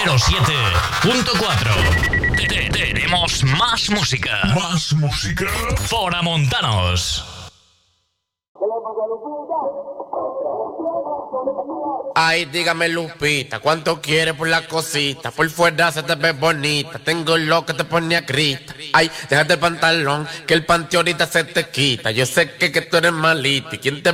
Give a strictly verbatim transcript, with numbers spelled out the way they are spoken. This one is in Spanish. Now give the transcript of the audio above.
cero siete punto cuatro. Tenemos más música. Más música. Foramontanos. Ay, dígame Lupita, ¿cuánto quieres por la cosita? Por fuera se te ve bonita, tengo lo que te pone a grita. Ay, déjate el pantalón, que el panty ahorita se te quita. Yo sé que, que tú eres malita y quien te